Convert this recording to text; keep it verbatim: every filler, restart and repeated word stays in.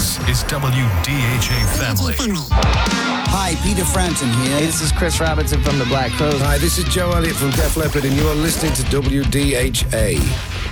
This is W D H A Family. Hi, Peter Frampton here. Hey, this is Chris Robinson from the Black Crowes. Hi, this is Joe Elliott from Def Leppard, and you are listening to W D H A.